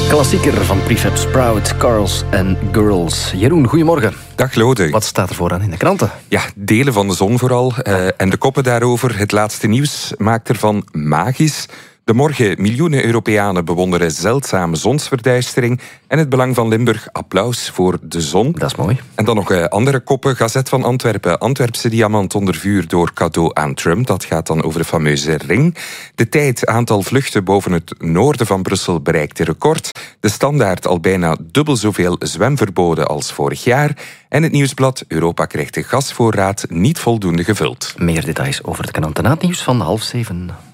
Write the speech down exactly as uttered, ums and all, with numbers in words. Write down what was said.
Klassieker van Prefab Sprout, Cars and Girls. Jeroen, goedemorgen. Dag Lode. Wat staat er vooraan in de kranten? Ja, delen van de zon vooral. Uh, en de koppen daarover. Het laatste nieuws maakt ervan magisch. De morgen miljoenen Europeanen bewonderen zeldzame zonsverduistering. En het belang van Limburg, applaus voor de zon. Dat is mooi. En dan nog uh, andere koppen. Gazet van Antwerpen. Antwerpse diamant onder vuur door cadeau aan Trump. Dat gaat dan over de fameuze ring. De tijd, aantal vluchten boven het noorden van Brussel bereikt de record. De Standaard al bijna dubbel zoveel zwemverboden als vorig jaar. En het Nieuwsblad, Europa krijgt de gasvoorraad niet voldoende gevuld. Meer details over het kranten na het nieuws van half zeven.